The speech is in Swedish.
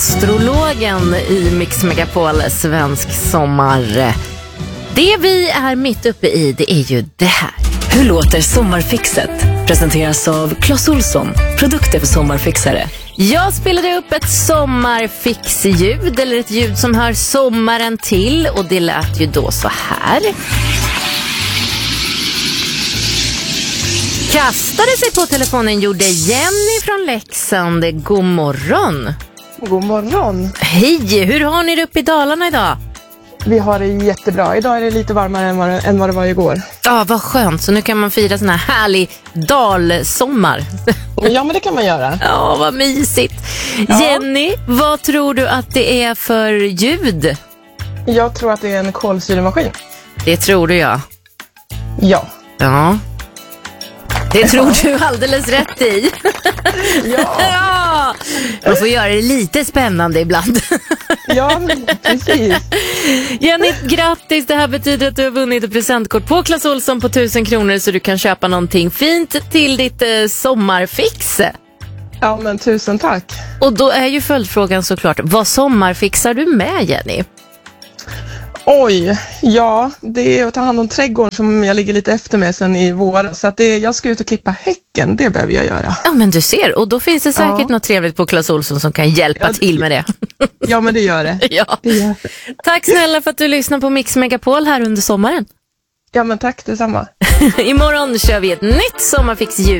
astrologen i Mix Megapol svensk sommar. Det vi är mitt uppe i, det är ju det här. Hur låter sommarfixet? Presenteras av Clas Ohlson, produkter för sommarfixare. Jag spelade upp ett sommarfixljud, eller ett ljud som hör sommaren till, och det lät ju då så här. Kastade sig på telefonen gjorde Jenny från Leksand. God morgon. God morgon. Hej, hur har ni det uppe i Dalarna idag? Vi har det jättebra. Idag är det lite varmare än vad det var igår. Ja, vad skönt. Så nu kan man fira sån här härlig dalsommar. Ja, men det kan man göra. Ja, vad mysigt. Ja. Jenny, vad tror du att det är för ljud? Jag tror att det är en kolsyremaskin. Det tror du, ja. Ja. Ja. Det tror du alldeles rätt i. Ja. Ja. Man får göra det lite spännande ibland. Ja, men precis. Jenny, grattis. Det här betyder att du har vunnit ett presentkort på Clas Ohlson på 1000 kronor så du kan köpa någonting fint till ditt sommarfix. Ja, men tusen tack. Och då är ju följdfrågan såklart, vad sommarfixar du med, Jenny? Oj, ja, det är att ta hand om trädgården som jag ligger lite efter med sen i vår. Så att jag ska ut och klippa häcken, det behöver jag göra. Ja, men du ser, och då finns det säkert något trevligt på Clas Ohlson som kan hjälpa till med det. Ja, men det gör det. Ja. Det gör det. Tack snälla för att du lyssnar på Mix Megapol här under sommaren. Ja, men tack detsamma. Imorgon kör vi ett nytt sommarfixljud.